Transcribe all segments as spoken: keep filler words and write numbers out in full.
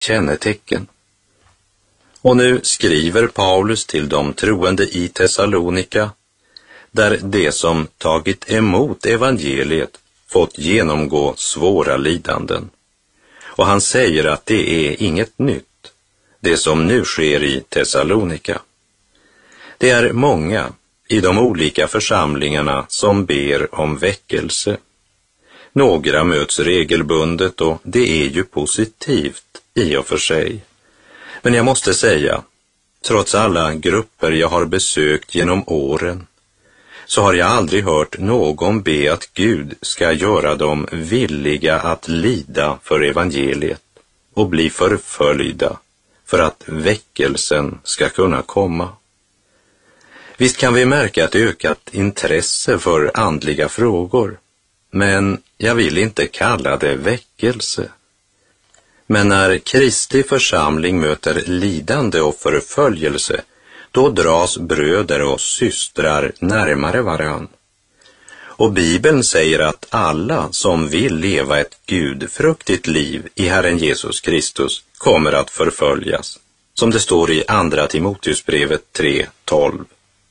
kännetecken. Och nu skriver Paulus till de troende i Thessalonika, där de som tagit emot evangeliet fått genomgå svåra lidanden. Och han säger att det är inget nytt, det som nu sker i Thessalonika. Det är många i de olika församlingarna som ber om väckelse. Några möts regelbundet och det är ju positivt i och för sig. Men jag måste säga, trots alla grupper jag har besökt genom åren, så har jag aldrig hört någon be att Gud ska göra dem villiga att lida för evangeliet och bli förföljda för att väckelsen ska kunna komma. Visst kan vi märka ett ökat intresse för andliga frågor, men jag vill inte kalla det väckelse. Men när Kristi församling möter lidande och förföljelse, då dras bröder och systrar närmare varann. Och Bibeln säger att alla som vill leva ett gudfruktigt liv i Herren Jesus Kristus kommer att förföljas, som det står i andra Timoteusbrevet tre tolv.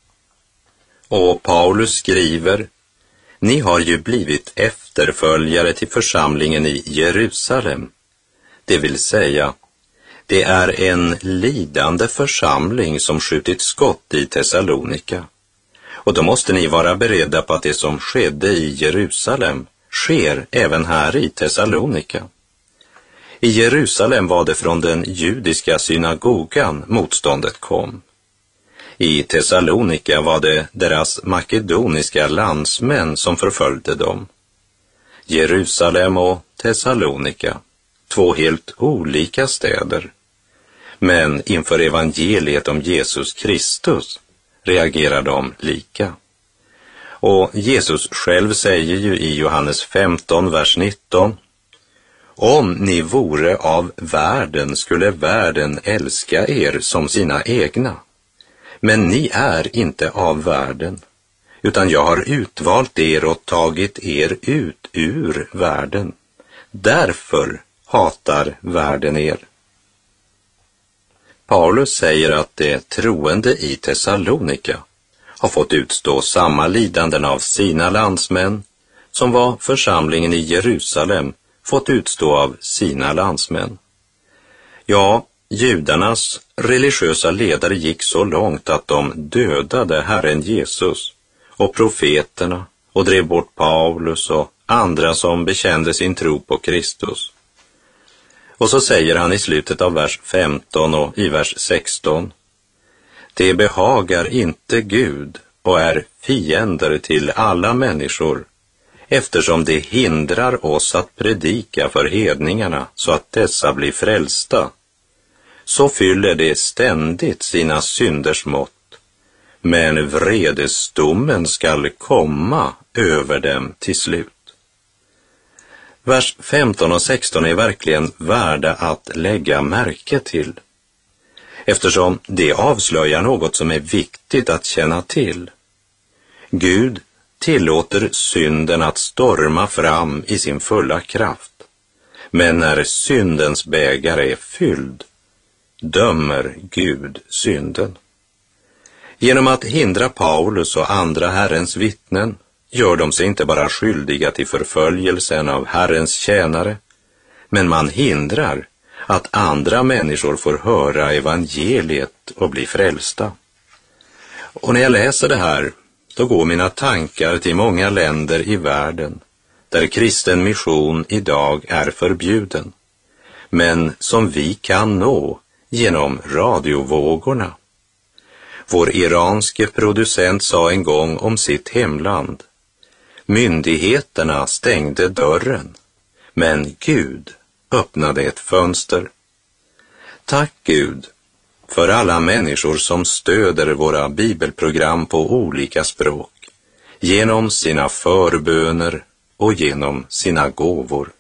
Och Paulus skriver, ni har ju blivit efterföljare till församlingen i Jerusalem. Det vill säga, det är en lidande församling som skjutit skott i Thessalonika. Och då måste ni vara beredda på att det som skedde i Jerusalem sker även här i Thessalonika. I Jerusalem var det från den judiska synagogan motståndet kom. I Thessalonika var det deras makedoniska landsmän som förföljde dem. Jerusalem och Thessalonika, två helt olika städer. Men inför evangeliet om Jesus Kristus reagerar de lika. Och Jesus själv säger ju i Johannes femton, vers nitton, om ni vore av världen skulle världen älska er som sina egna. Men ni är inte av världen, utan jag har utvalt er och tagit er ut ur världen. Därför hatar världen er. Paulus säger att de troende i Thessalonika har fått utstå samma lidanden av sina landsmän som vad församlingen i Jerusalem fått utstå av sina landsmän. Ja, judarnas religiösa ledare gick så långt att de dödade Herren Jesus och profeterna och drev bort Paulus och andra som bekände sin tro på Kristus. Och så säger han i slutet av vers femton och i vers sexton, det behagar inte Gud och är fiender till alla människor, eftersom det hindrar oss att predika för hedningarna så att dessa blir frälsta. Så fyller det ständigt sina synders mått, men vredesdomen skall komma över dem till slut. Vers femton och sexton är verkligen värda att lägga märke till, eftersom det avslöjar något som är viktigt att känna till. Gud tillåter synden att storma fram i sin fulla kraft, men när syndens bägare är fylld, dömer Gud synden. Genom att hindra Paulus och andra Herrens vittnen gör de sig inte bara skyldiga till förföljelsen av Herrens tjänare, men man hindrar att andra människor får höra evangeliet och bli frälsta. Och när jag läser det här, då går mina tankar till många länder i världen där kristen mission idag är förbjuden, men som vi kan nå genom radiovågorna. Vår iranske producent sa en gång om sitt hemland, myndigheterna stängde dörren, men Gud öppnade ett fönster. Tack Gud för alla människor som stöder våra bibelprogram på olika språk, genom sina förböner och genom sina gåvor.